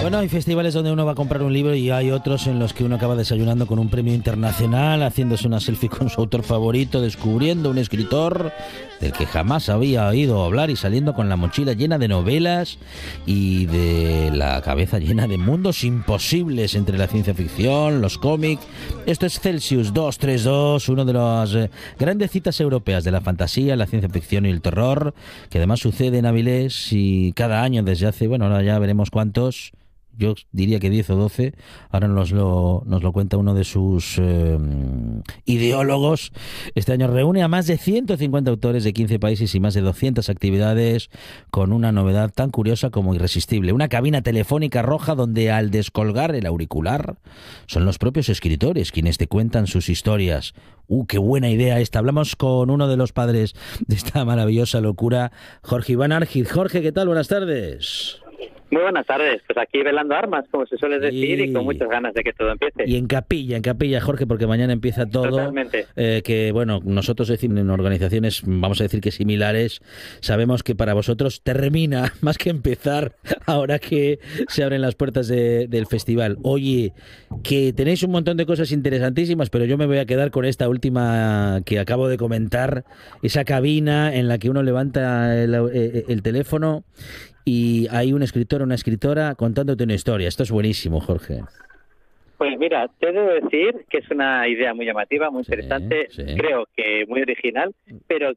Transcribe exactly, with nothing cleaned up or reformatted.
Bueno, hay festivales donde uno va a comprar un libro y hay otros en los que uno acaba desayunando con un premio internacional, haciéndose una selfie con su autor favorito, descubriendo un escritor del que jamás había oído hablar y saliendo con la mochila llena de novelas y de la cabeza llena de mundos imposibles entre la ciencia ficción, los cómics. Esto es Celsius doscientos treinta y dos, uno de las eh, grandes citas europeas de la fantasía, la ciencia ficción y el terror, que además sucede en Avilés y cada año desde hace, bueno, ahora ya veremos cuántos. Yo diría que diez o doce, ahora nos lo, nos lo cuenta uno de sus eh, ideólogos. Este año reúne a más de ciento cincuenta autores de quince países y más de doscientas actividades, con una novedad tan curiosa como irresistible. Una cabina telefónica roja donde al descolgar el auricular son los propios escritores quienes te cuentan sus historias. ¡Uh, qué buena idea esta! Hablamos con uno de los padres de esta maravillosa locura, Jorge Iván Argiz. Jorge, ¿qué tal? Buenas tardes. Muy buenas tardes, pues aquí velando armas, como se suele decir, y, y con muchas ganas de que todo empiece. Y en capilla, en capilla, Jorge, porque mañana empieza todo. Totalmente. Eh, que, bueno, nosotros decimos en organizaciones, vamos a decir que similares, sabemos que para vosotros termina, más que empezar, ahora que se abren las puertas de, del festival. Oye, que tenéis un montón de cosas interesantísimas, pero yo me voy a quedar con esta última que acabo de comentar, esa cabina en la que uno levanta el, el, el teléfono y hay un escritor o una escritora contándote una historia. Esto es buenísimo, Jorge. Pues mira, te debo decir que es una idea muy llamativa, muy interesante, sí, sí. Creo que muy original, pero